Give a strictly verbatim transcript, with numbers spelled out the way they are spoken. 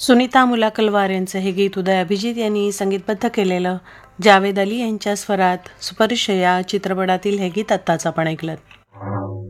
सुनीता मुलाकलवार यांचं हे गीत उदय अभिजित यांनी संगीतबद्ध केलेलं, जावेद अली यांच्या स्वरात सुपरशया चित्रपटातील हे गीत आत्ताच आपण ऐकलं.